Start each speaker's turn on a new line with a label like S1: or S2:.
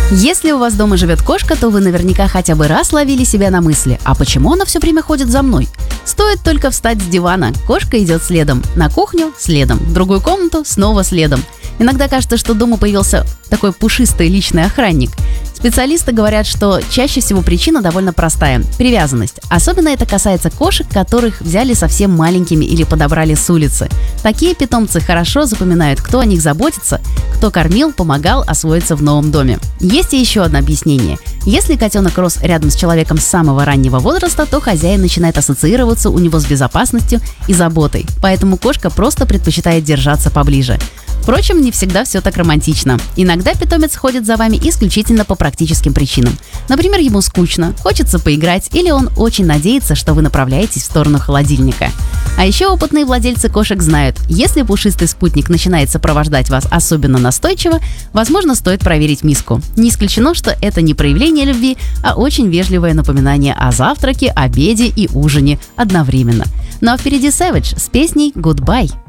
S1: Если у вас дома живет кошка, то вы наверняка хотя бы раз ловили себя на мысли: а почему она все время ходит за мной? Стоит только встать с дивана, кошка идет следом, на кухню – следом, в другую комнату – снова следом. Иногда кажется, что дома появился такой пушистый личный охранник. Специалисты говорят, что чаще всего причина довольно простая – привязанность. Особенно это касается кошек, которых взяли совсем маленькими или подобрали с улицы. Такие питомцы хорошо запоминают, кто о них заботится, кто кормил, помогал освоиться в новом доме. Есть и еще одно объяснение. Если котенок рос рядом с человеком с самого раннего возраста, то хозяин начинает ассоциироваться у него с безопасностью и заботой. Поэтому кошка просто предпочитает держаться поближе. Впрочем, не всегда все так романтично. Иногда питомец ходит за вами исключительно по практическим причинам. Например, ему скучно, хочется поиграть, или он очень надеется, что вы направляетесь в сторону холодильника. А еще опытные владельцы кошек знают, если пушистый спутник начинает сопровождать вас особенно настойчиво, возможно, стоит проверить миску. Не исключено, что это не проявление любви, а очень вежливое напоминание о завтраке, обеде и ужине одновременно. Ну а впереди Savage с песней «Goodbye».